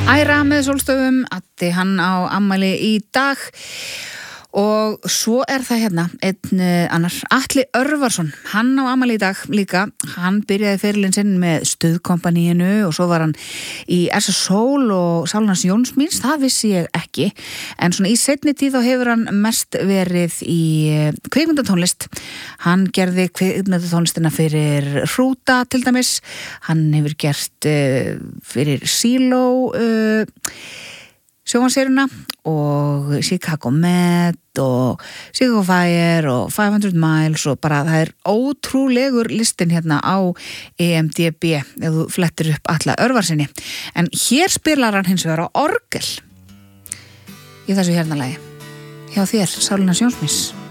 Æra með sólstöfum, Addi hann á afmæli í dag og svo það hérna einn annar, Atli Örvarsson, hann á afmæli í dag líka, hann byrjaði ferilinn sinn með Stuðkompaníinu og svo var hann í S.A. Soul og Sálnans Jónsmíns, það vissi ég ekki, en svona í seinni tíð þá hefur hann mest verið í kvikmyndatónlist, hann gerði kvikmyndatónlistina fyrir Hrúta til dæmis, hann hefur gert fyrir Silo sjónvarpsserjuna og Chicago Med og Chicago Fire og 500 Miles og bara það ótrúlegur listin hérna á IMDb ef þú flettir upp Atla Örvarsinni. En hér spilar hann hins vegar á orgel í þessu hérna lagi hjá þér, Sálnans Jónsmíns.